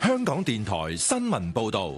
香港電台新聞報道。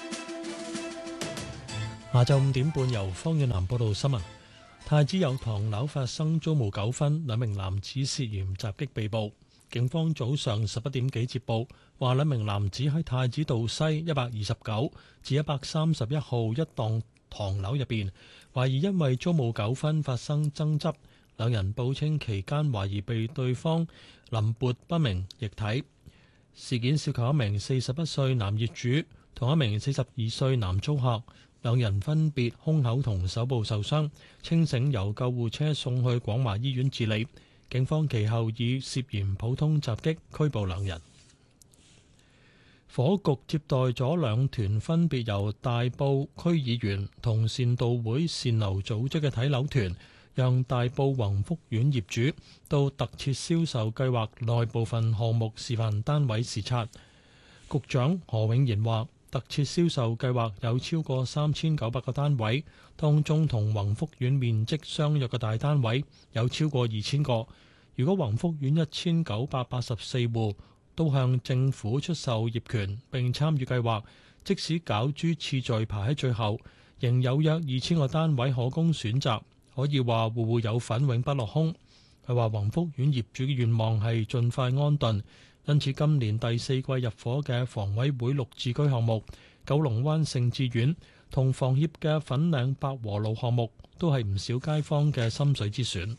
下晝5點半，由方遠南報道新聞。太子有唐樓發生租務糾紛，兩名男子涉嫌襲擊被捕。警方早上11點幾接報，話兩名男子喺太子道西129至131號一棟唐樓入邊，懷疑因為租務糾紛發生爭執。兩人報稱期間懷疑被對方淋潑不明液體。事件涉及一名41歲男業主同一名42歲男租客，兩人分別胸口同手部受傷，清醒由救護車送去廣華醫院治理。警方其後以涉嫌普通襲擊拘捕兩人。房屋局接待咗兩團分別由大埔區議員同善道會善流組織嘅睇樓團，讓大埔宏福苑業主到特設銷售計劃內部分項目示範單位視察。局長何永賢話，特設銷售計劃有超過3900個單位，當中同宏福苑面積相若嘅大單位有超過2000個。如果宏福苑1984戶都向政府出售業權並參與計劃，即使攪珠次序排喺最後，仍有約2000個單位可供選擇，可以話戶戶有份，永不落空。佢話宏福苑業主嘅願望係盡快安頓，因此今年第4季入伙嘅房委會綠置居項目、九龍灣盛智苑同房協嘅粉嶺百和路項目，都係唔少街坊嘅心水之選。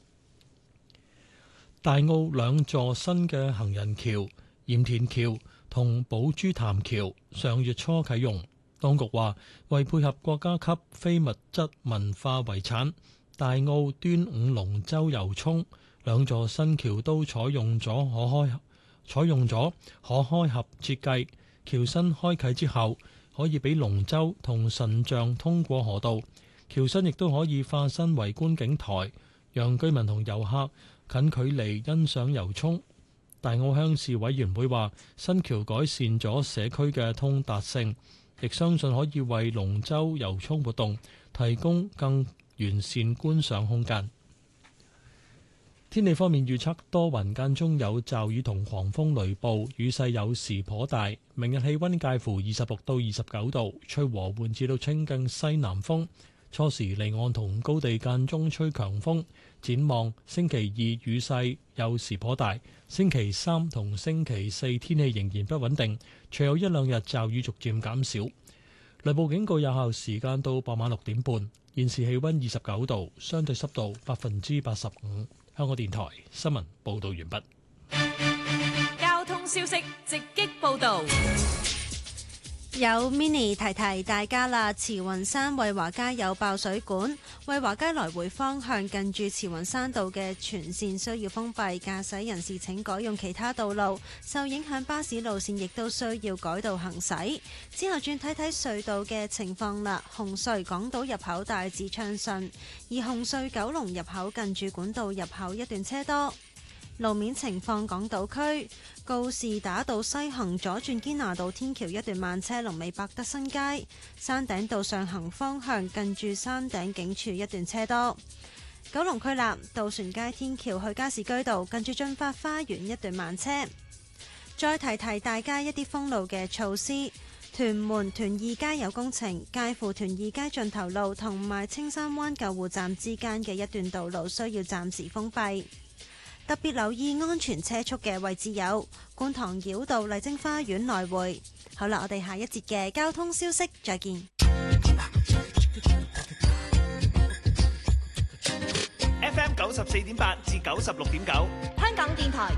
大澳兩座新嘅行人橋鹽田橋同寶珠潭橋上月初啟用，當局話為配合國家級非物質文化遺產大澳端午龍舟遊涌，兩座新橋都採用咗可開合設計。橋身開啟之後，可以俾龍舟同神像通過河道，橋身亦都可以化身為觀景台，讓居民同遊客近距離欣賞遊涌。大澳鄉事委員會話，新橋改善咗社區嘅通達性，亦相信可以為龍舟遊涌活動提供更完善觀賞空間。天氣方面預測多雲，間中有驟雨同狂風雷暴，雨勢有時頗大。明日氣溫介乎26到29度，吹和緩至到清勁西南風。初時離岸同高地間中吹強風。展望星期二雨勢有時頗大，星期三同星期四天氣仍然不穩定，隨後一兩日驟雨逐漸減少。雷暴警告有效時間到傍晚6點半。現時氣溫29度，相對濕度85%。香港電台新聞報道完畢。 交通消息直擊報道。 有 mini 提提大家啦，慈雲山惠華街有爆水管，惠華街來回方向近住慈雲山道嘅全線需要封閉，駕駛人士請改用其他道路。受影響巴士路線亦都需要改道行駛。之後轉睇睇隧道嘅情況啦。紅隧港島入口大致暢順，而紅隧九龍入口近住管道入口一段車多。路面情況，港島區告士打道西行左轉堅拿道天橋一段慢車，龍尾百德新街；山頂道上行方向近住山頂警署一段車多。九龍區立渡船街天橋去加士居道近住駿發花園一段慢車。再提提大家一啲封路嘅措施。屯門屯義街有工程，介乎屯義街盡頭路同埋青山灣救護站之間嘅一段道路需要暫時封閉。特別留意安全車速嘅位置有觀塘繞道麗晶花園來回。好啦，我哋下一節嘅交通消息再見。 FM 94.8至96.9， 香港電台